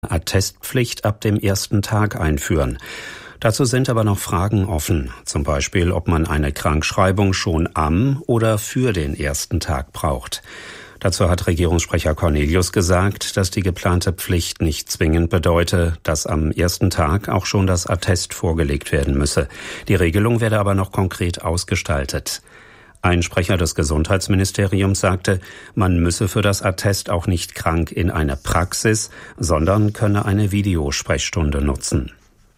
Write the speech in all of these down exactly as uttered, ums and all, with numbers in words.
Attestpflicht ab dem ersten Tag einführen. Dazu sind aber noch Fragen offen, zum Beispiel, ob man eine Krankschreibung schon am oder für den ersten Tag braucht. Dazu hat Regierungssprecher Cornelius gesagt, dass die geplante Pflicht nicht zwingend bedeute, dass am ersten Tag auch schon das Attest vorgelegt werden müsse. Die Regelung werde aber noch konkret ausgestaltet. Ein Sprecher des Gesundheitsministeriums sagte, man müsse für das Attest auch nicht krank in eine Praxis, sondern könne eine Videosprechstunde nutzen.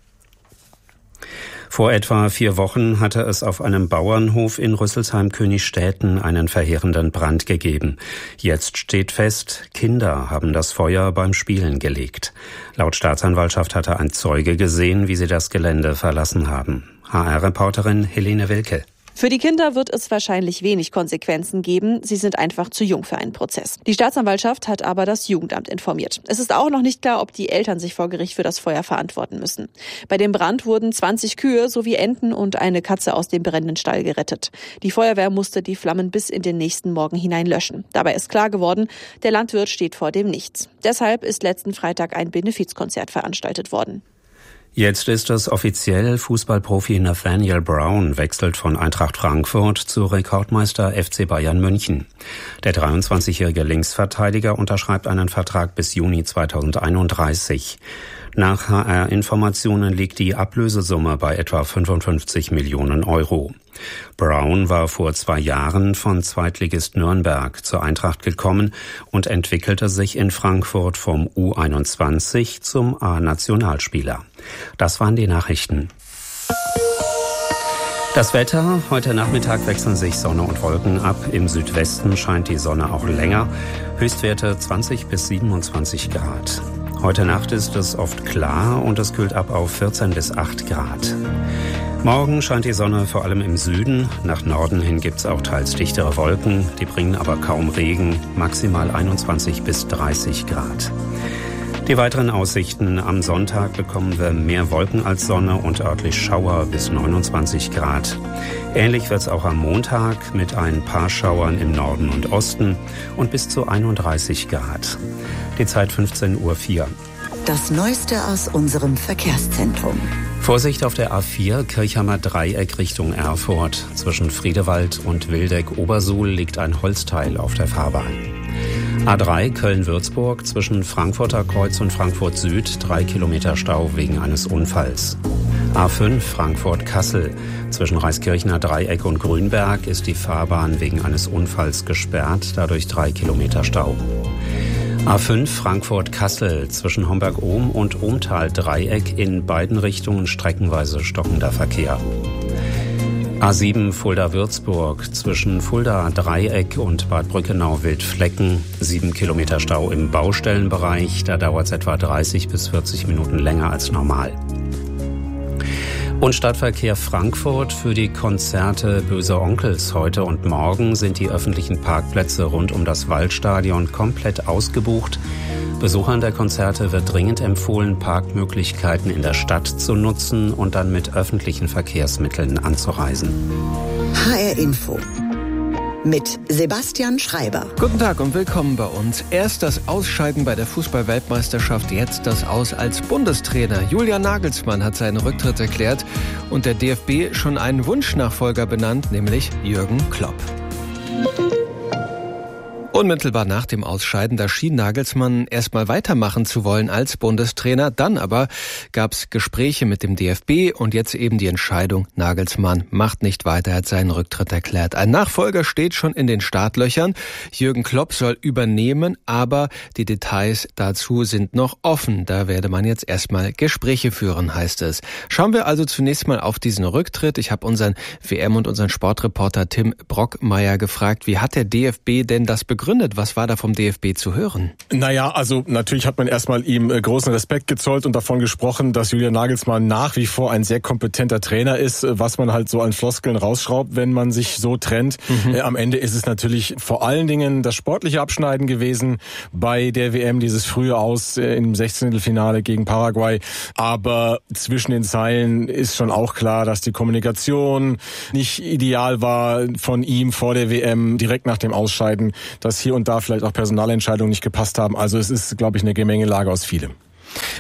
Vor etwa vier Wochen hatte es auf einem Bauernhof in Rüsselsheim-Königstädten einen verheerenden Brand gegeben. Jetzt steht fest, Kinder haben das Feuer beim Spielen gelegt. Laut Staatsanwaltschaft hatte ein Zeuge gesehen, wie sie das Gelände verlassen haben. H R-Reporterin Helene Wilke. Für die Kinder wird es wahrscheinlich wenig Konsequenzen geben. Sie sind einfach zu jung für einen Prozess. Die Staatsanwaltschaft hat aber das Jugendamt informiert. Es ist auch noch nicht klar, ob die Eltern sich vor Gericht für das Feuer verantworten müssen. Bei dem Brand wurden zwanzig Kühe sowie Enten und eine Katze aus dem brennenden Stall gerettet. Die Feuerwehr musste die Flammen bis in den nächsten Morgen hinein löschen. Dabei ist klar geworden, der Landwirt steht vor dem Nichts. Deshalb ist letzten Freitag ein Benefizkonzert veranstaltet worden. Jetzt ist es offiziell, Fußballprofi Nathaniel Brown wechselt von Eintracht Frankfurt zu Rekordmeister F C Bayern München. Der dreiundzwanzigjährige Linksverteidiger unterschreibt einen Vertrag bis Juni zweitausendeinunddreißig. Nach H R-Informationen liegt die Ablösesumme bei etwa fünfundfünfzig Millionen Euro. Brown war vor zwei Jahren von Zweitligist Nürnberg zur Eintracht gekommen und entwickelte sich in Frankfurt vom U einundzwanzig zum A-Nationalspieler. Das waren die Nachrichten. Das Wetter. Heute Nachmittag wechseln sich Sonne und Wolken ab. Im Südwesten scheint die Sonne auch länger. Höchstwerte zwanzig bis siebenundzwanzig Grad. Heute Nacht ist es oft klar und es kühlt ab auf vierzehn bis acht Grad. Morgen scheint die Sonne vor allem im Süden. Nach Norden hin gibt's auch teils dichtere Wolken. Die bringen aber kaum Regen. Maximal einundzwanzig bis dreißig Grad. Die weiteren Aussichten: Am Sonntag bekommen wir mehr Wolken als Sonne und örtlich Schauer bis neunundzwanzig Grad. Ähnlich wird's auch am Montag mit ein paar Schauern im Norden und Osten und bis zu einunddreißig Grad. Die Zeit fünfzehn Uhr vier. Das Neueste aus unserem Verkehrszentrum. Vorsicht auf der A vier, Kirchhammer Dreieck Richtung Erfurt. Zwischen Friedewald und Wildeck-Obersuhl liegt ein Holzteil auf der Fahrbahn. A drei Köln-Würzburg zwischen Frankfurter Kreuz und Frankfurt Süd, drei Kilometer Stau wegen eines Unfalls. A fünf Frankfurt-Kassel zwischen Reiskirchner Dreieck und Grünberg ist die Fahrbahn wegen eines Unfalls gesperrt, dadurch drei Kilometer Stau. A fünf Frankfurt-Kassel zwischen Homberg-Ohm und Ohmtal-Dreieck in beiden Richtungen streckenweise stockender Verkehr. A sieben Fulda-Würzburg zwischen Fulda-Dreieck und Bad Brückenau-Wildflecken, sieben Kilometer Stau im Baustellenbereich, da dauert es etwa dreißig bis vierzig Minuten länger als normal. Und Stadtverkehr Frankfurt: Für die Konzerte Böse Onkels heute und morgen sind die öffentlichen Parkplätze rund um das Waldstadion komplett ausgebucht. Besuchern der Konzerte wird dringend empfohlen, Parkmöglichkeiten in der Stadt zu nutzen und dann mit öffentlichen Verkehrsmitteln anzureisen. H R Info mit Sebastian Schreiber. Guten Tag und willkommen bei uns. Erst das Ausscheiden bei der Fußball-Weltmeisterschaft, jetzt das Aus als Bundestrainer. Julian Nagelsmann hat seinen Rücktritt erklärt und der D F B schon einen Wunschnachfolger benannt, nämlich Jürgen Klopp. Unmittelbar nach dem Ausscheiden, da schien Nagelsmann erstmal weitermachen zu wollen als Bundestrainer. Dann aber gab es Gespräche mit dem D F B und jetzt eben die Entscheidung, Nagelsmann macht nicht weiter, er hat seinen Rücktritt erklärt. Ein Nachfolger steht schon in den Startlöchern. Jürgen Klopp soll übernehmen, aber die Details dazu sind noch offen. Da werde man jetzt erstmal Gespräche führen, heißt es. Schauen wir also zunächst mal auf diesen Rücktritt. Ich habe unseren W M- und unseren Sportreporter Tim Brockmeier gefragt, wie hat der D F B denn das begründet? Was war da vom D F B zu hören? Naja, also natürlich hat man erstmal ihm großen Respekt gezollt und davon gesprochen, dass Julian Nagelsmann nach wie vor ein sehr kompetenter Trainer ist, was man halt so an Floskeln rausschraubt, wenn man sich so trennt. Mhm. Am Ende ist es natürlich vor allen Dingen das sportliche Abschneiden gewesen bei der W M, dieses frühe Aus im Sechzehntelfinale gegen Paraguay. Aber zwischen den Zeilen ist schon auch klar, dass die Kommunikation nicht ideal war von ihm vor der W M, direkt nach dem Ausscheiden, dass hier und da vielleicht auch Personalentscheidungen nicht gepasst haben. Also es ist, glaube ich, eine Gemengelage aus vielem.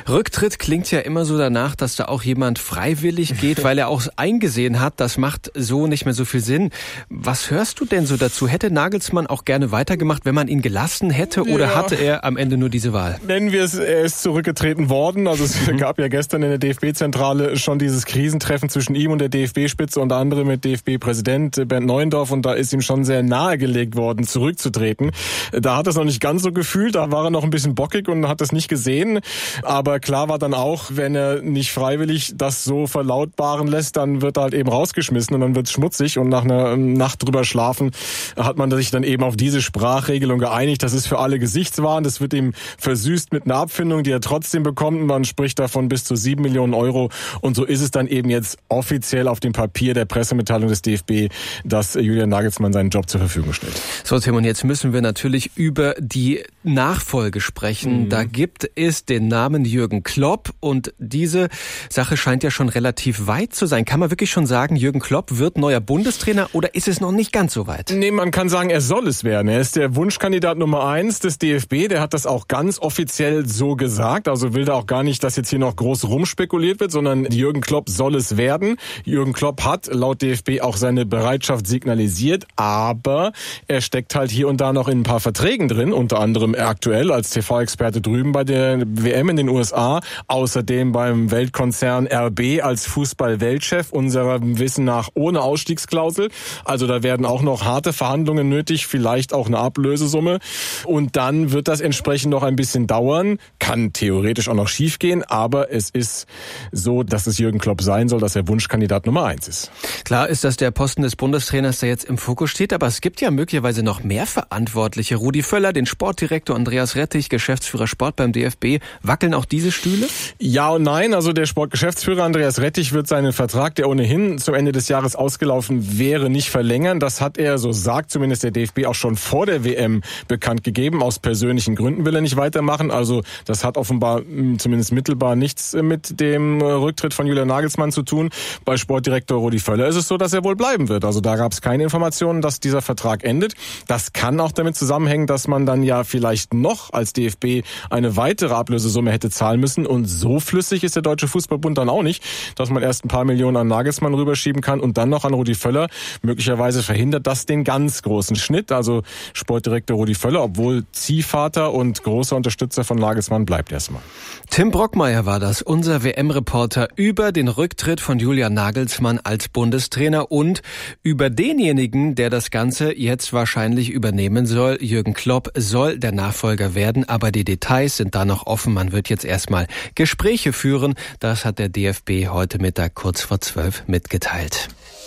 Rücktritt klingt ja immer so danach, dass da auch jemand freiwillig geht, weil er auch eingesehen hat, das macht so nicht mehr so viel Sinn. Was hörst du denn so dazu? Hätte Nagelsmann auch gerne weitergemacht, wenn man ihn gelassen hätte, oder ja. hatte er am Ende nur diese Wahl? Nennen wir es, er ist zurückgetreten worden. Also es gab ja gestern in der D F B-Zentrale schon dieses Krisentreffen zwischen ihm und der D F B-Spitze, unter anderem mit D F B-Präsident Bernd Neuendorf, und da ist ihm schon sehr nahegelegt worden, zurückzutreten. Da hat er es noch nicht ganz so gefühlt, da war er noch ein bisschen bockig und hat es nicht gesehen. Aber klar war dann auch, wenn er nicht freiwillig das so verlautbaren lässt, dann wird er halt eben rausgeschmissen und dann wird es schmutzig, und nach einer Nacht drüber schlafen hat man sich dann eben auf diese Sprachregelung geeinigt. Das ist für alle Gesichtswahn, das wird ihm versüßt mit einer Abfindung, die er trotzdem bekommt. Man spricht davon bis zu sieben Millionen Euro, und so ist es dann eben jetzt offiziell auf dem Papier der Pressemitteilung des D F B, dass Julian Nagelsmann seinen Job zur Verfügung stellt. So, Tim, und jetzt müssen wir natürlich über die Nachfolge sprechen. Mhm. Da gibt es den Namen Jürgen Klopp, und diese Sache scheint ja schon relativ weit zu sein. Kann man wirklich schon sagen, Jürgen Klopp wird neuer Bundestrainer, oder ist es noch nicht ganz so weit? Nee, man kann sagen, er soll es werden. Er ist der Wunschkandidat Nummer eins des D F B. Der hat das auch ganz offiziell so gesagt. Also will da auch gar nicht, dass jetzt hier noch groß rumspekuliert wird, sondern Jürgen Klopp soll es werden. Jürgen Klopp hat laut D F B auch seine Bereitschaft signalisiert, aber er steckt halt hier und da noch in ein paar Verträgen drin, unter anderem aktuell als T V-Experte drüben bei der W M in den U S A, außerdem beim Weltkonzern R B als Fußball-Weltchef, unserem Wissen nach ohne Ausstiegsklausel. Also da werden auch noch harte Verhandlungen nötig, vielleicht auch eine Ablösesumme, und dann wird das entsprechend noch ein bisschen dauern, kann theoretisch auch noch schief gehen, aber es ist so, dass es Jürgen Klopp sein soll, dass er Wunschkandidat Nummer eins ist. Klar ist, dass der Posten des Bundestrainers da jetzt im Fokus steht, aber es gibt ja möglicherweise noch mehr Verantwortliche. Rudi Völler, den Sportdirektor, Andreas Rettich, Geschäftsführer Sport beim D F B. Wackeln auch diese Stühle? Ja und nein. Also der Sportgeschäftsführer Andreas Rettich wird seinen Vertrag, der ohnehin zum Ende des Jahres ausgelaufen wäre, nicht verlängern. Das hat er, so sagt zumindest der D F B, auch schon vor der W M bekannt gegeben. Aus persönlichen Gründen will er nicht weitermachen. Also das hat offenbar zumindest mittelbar nichts mit dem Rücktritt von Julian Nagelsmann zu tun. Bei Sportdirektor Rudi Völler ist es so, dass er wohl bleiben wird. Also da gab es keine Informationen, dass dieser Vertrag endet. Das kann auch damit zusammenhängen, dass man dann ja vielleicht noch als D F B eine weitere Ablösesumme hätte zahlen müssen. Und so flüssig ist der Deutsche Fußballbund dann auch nicht, dass man erst ein paar Millionen an Nagelsmann rüberschieben kann und dann noch an Rudi Völler. Möglicherweise verhindert das den ganz großen Schnitt. Also Sportdirektor Rudi Völler, obwohl Ziehvater und großer Unterstützer von Nagelsmann, bleibt erstmal. Tim Brockmeier war das, unser W M-Reporter, über den Rücktritt von Julian Nagelsmann als Bundestrainer und über denjenigen, der das Ganze jetzt wahrscheinlich übernehmen soll. Jürgen Klopp soll der Nachfolger werden, aber die Details sind da noch offen. Man wird jetzt erstmal Gespräche führen. Das hat der D F B heute Mittag kurz vor zwölf mitgeteilt.